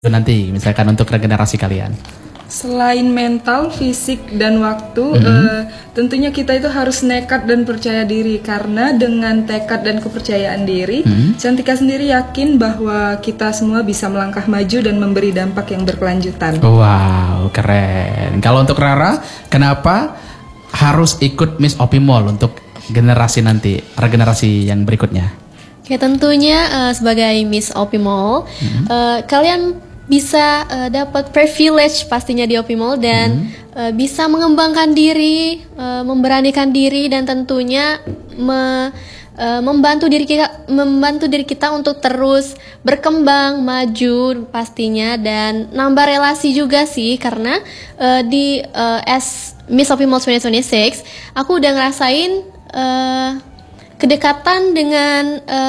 nanti misalkan untuk regenerasi kalian? Selain mental, fisik, dan waktu, tentunya kita itu harus nekat dan percaya diri. Karena dengan tekad dan kepercayaan diri, Cantika sendiri yakin bahwa kita semua bisa melangkah maju dan memberi dampak yang berkelanjutan. Wow, keren. Kalau untuk Rara, kenapa harus ikut Miss Opimol untuk generasi nanti, regenerasi yang berikutnya? Ya tentunya sebagai Miss Opimol, kalian bisa dapat privilege pastinya di Opimol dan bisa mengembangkan diri, memberanikan diri dan tentunya membantu diri kita untuk terus berkembang, maju pastinya dan nambah relasi juga sih karena di as Miss Opimol 2026 aku udah ngerasain kedekatan dengan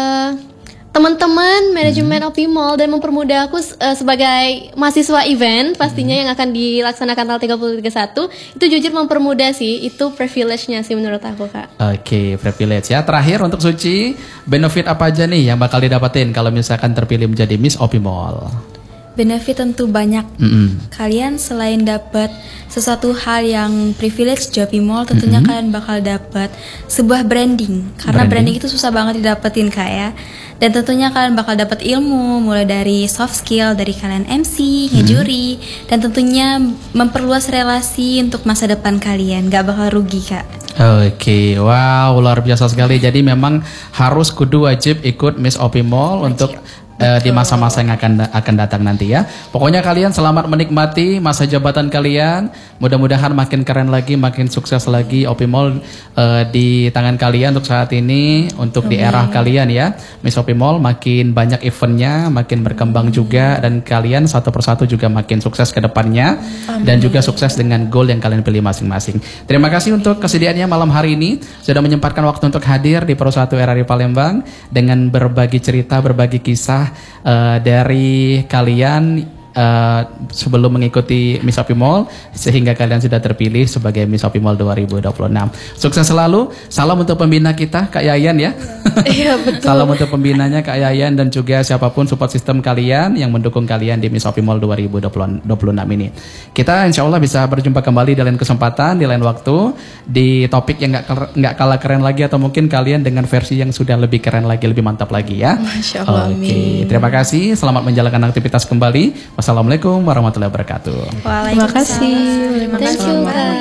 teman-teman manajemen Opimol dan mempermudah aku sebagai mahasiswa event pastinya yang akan dilaksanakan tanggal 30-31 itu jujur mempermudah sih, itu privilege-nya sih menurut aku Kak. Oke, privilege ya. Terakhir untuk Suci, benefit apa aja nih yang bakal didapetin kalau misalkan terpilih menjadi Miss Opimol? Benefit tentu banyak. Kalian selain dapat sesuatu hal yang privilege di Opimol, tentunya kalian bakal dapat sebuah branding. Karena branding itu susah banget didapetin Kak ya. Dan tentunya kalian bakal dapat ilmu mulai dari soft skill dari kalian MC, ngejuri, dan tentunya memperluas relasi untuk masa depan kalian. Gak bakal rugi Kak. Oke, wow, luar biasa sekali. Jadi memang harus kudu wajib ikut Miss Opimol untuk di masa-masa yang akan datang nanti ya. Pokoknya kalian selamat menikmati masa jabatan kalian. Mudah-mudahan makin keren lagi, makin sukses lagi Opimol di tangan kalian untuk saat ini, untuk di era kalian ya. Miss Opimol makin banyak eventnya, makin berkembang juga dan kalian satu persatu juga makin sukses ke depannya dan juga sukses dengan goal yang kalian pilih masing-masing. Terima kasih untuk kesediaannya malam hari ini sudah menyempatkan waktu untuk hadir di Pro 1 RRI Palembang dengan berbagi cerita, berbagi kisah dari kalian sebelum mengikuti Miss Opimol sehingga kalian sudah terpilih sebagai Miss Opimol 2026. Sukses selalu. Salam untuk pembina kita Kak Yayan ya. Iya betul. Salam untuk pembinanya Kak Yayan dan juga siapapun support system kalian yang mendukung kalian di Miss Opimol 2026 ini. Kita insya Allah bisa berjumpa kembali di lain kesempatan, di lain waktu, di topik yang nggak kalah keren lagi atau mungkin kalian dengan versi yang sudah lebih keren lagi, lebih mantap lagi ya. Masya Allah. Oke, terima kasih. Selamat menjalankan aktivitas kembali. Wassalamualaikum warahmatullahi wabarakatuh. Terima kasih. Thank you Kak.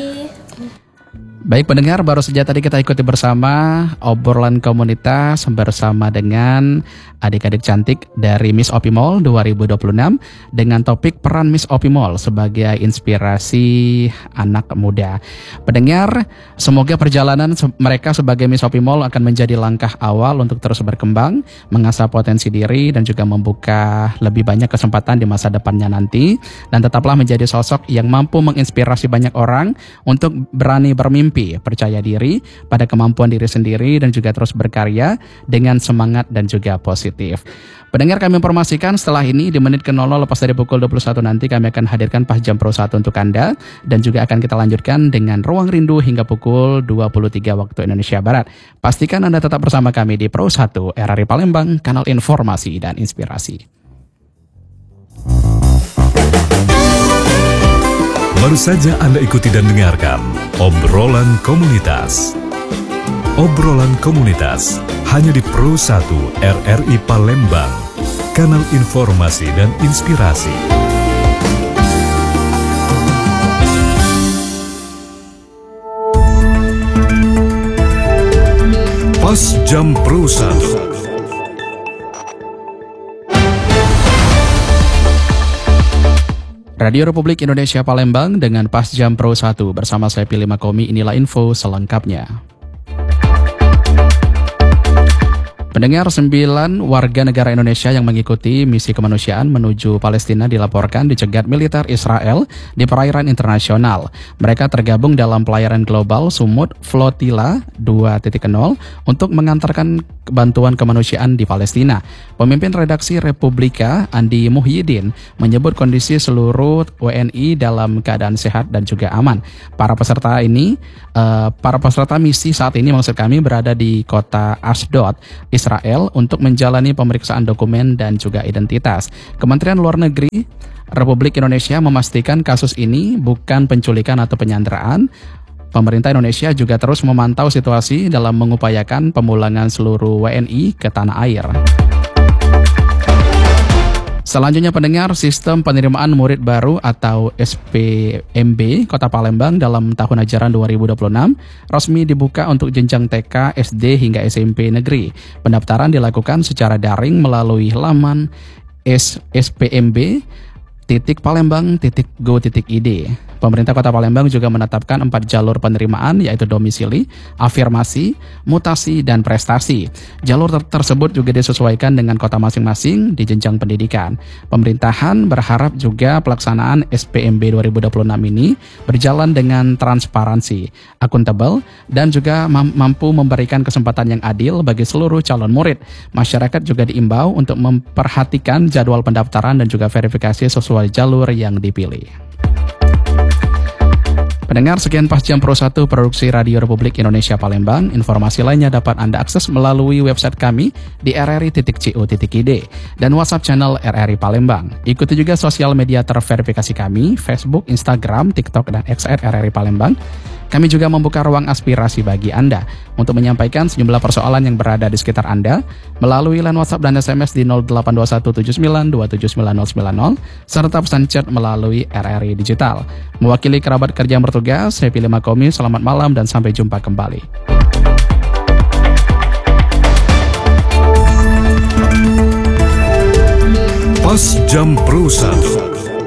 Baik pendengar, baru saja tadi kita ikuti bersama obrolan komunitas bersama dengan adik-adik cantik dari Miss Opimol 2026 dengan topik peran Miss Opimol sebagai inspirasi anak muda. Pendengar, semoga perjalanan mereka sebagai Miss Opimol akan menjadi langkah awal untuk terus berkembang, mengasah potensi diri dan juga membuka lebih banyak kesempatan di masa depannya nanti, dan tetaplah menjadi sosok yang mampu menginspirasi banyak orang untuk berani bermimpi, percaya diri pada kemampuan diri sendiri dan juga terus berkarya dengan semangat dan juga positif. Pendengar, kami informasikan setelah ini di menit ke-00 lepas dari pukul 21 nanti kami akan hadirkan Pas Jam Pro 1 untuk Anda dan juga akan kita lanjutkan dengan Ruang Rindu hingga pukul 23 waktu Indonesia Barat. Pastikan Anda tetap bersama kami di Pro 1 RRI Palembang, kanal informasi dan inspirasi. Baru saja Anda ikuti dan dengarkan Obrolan Komunitas. Obrolan Komunitas hanya di Pro 1 RRI Palembang, kanal informasi dan inspirasi. Pas Jam Pro 1. Radio Republik Indonesia Palembang dengan Pas Jam Pro 1 bersama saya Pilih Makomi, inilah info selengkapnya. Pendengar, 9 warga negara Indonesia yang mengikuti misi kemanusiaan menuju Palestina dilaporkan dicegat militer Israel di perairan internasional. Mereka tergabung dalam pelayaran global Sumut Flotilla 2.0 untuk mengantarkan bantuan kemanusiaan di Palestina. Pemimpin redaksi Republika, Andi Muhyiddin, menyebut kondisi seluruh WNI dalam keadaan sehat dan juga aman. Para peserta misi saat ini maksud kami berada di kota Ashdod, Israel untuk menjalani pemeriksaan dokumen dan juga identitas. Kementerian Luar Negeri Republik Indonesia memastikan kasus ini bukan penculikan atau penyanderaan. Pemerintah Indonesia juga terus memantau situasi dalam mengupayakan pemulangan seluruh WNI ke tanah air. Selanjutnya pendengar, sistem penerimaan murid baru atau SPMB Kota Palembang dalam tahun ajaran 2026 resmi dibuka untuk jenjang TK, SD hingga SMP negeri. Pendaftaran dilakukan secara daring melalui laman spmb.palembang.go.id. Pemerintah Kota Palembang juga menetapkan 4 jalur penerimaan, yaitu domisili, afirmasi, mutasi, dan prestasi. Jalur tersebut juga disesuaikan dengan kota masing-masing di jenjang pendidikan. Pemerintahan berharap juga pelaksanaan SPMB 2026 ini berjalan dengan transparansi, akuntabel, dan juga mampu memberikan kesempatan yang adil bagi seluruh calon murid. Masyarakat juga diimbau untuk memperhatikan jadwal pendaftaran dan juga verifikasi sesuai jalur yang dipilih. Pendengar, sekian Pas Jam Pro 1 Produksi Radio Republik Indonesia Palembang. Informasi lainnya dapat Anda akses melalui website kami di rri.co.id dan WhatsApp channel RRI Palembang. Ikuti juga sosial media terverifikasi kami, Facebook, Instagram, TikTok, dan X @RRI Palembang. Kami juga membuka ruang aspirasi bagi Anda untuk menyampaikan sejumlah persoalan yang berada di sekitar Anda melalui line WhatsApp dan SMS di 082179279090 serta pesan chat melalui RRI Digital. Mewakili kerabat kerja yang bertugas, saya Pilih Makomi, selamat malam dan sampai jumpa kembali. Pas Jam Pro 1